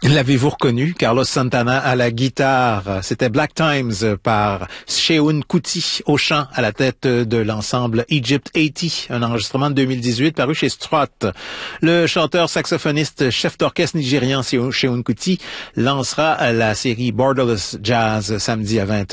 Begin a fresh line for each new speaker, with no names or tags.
L'avez-vous reconnu? Carlos Santana à la guitare. C'était Black Times par Seun Kuti au chant à la tête de l'ensemble Egypt 80, un enregistrement de 2018 paru chez Strut. Le chanteur saxophoniste chef d'orchestre nigérian Seun Kuti lancera la série Borderless Jazz samedi à 20h.